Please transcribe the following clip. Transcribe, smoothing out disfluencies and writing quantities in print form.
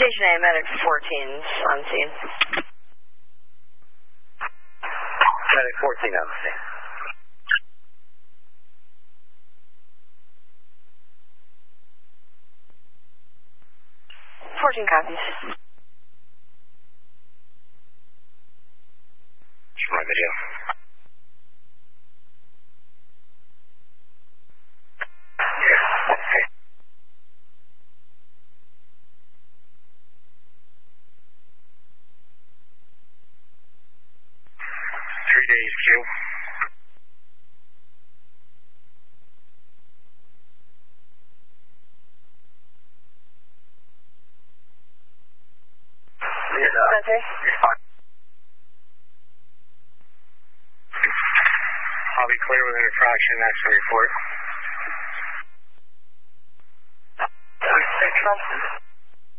Station A, medic 14's on scene. Medic 14 on scene. 14 copies. Show my video. Okay. 3 days, Q. Spencer? You're fine. I'll be clear within a fraction. Next report. 6 months.